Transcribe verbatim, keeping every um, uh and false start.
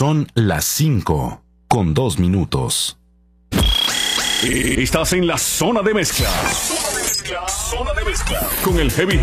Son las cinco con dos minutos. Estás en la zona de mezcla. Zona de mezcla. Zona de mezcla. Con el Heavy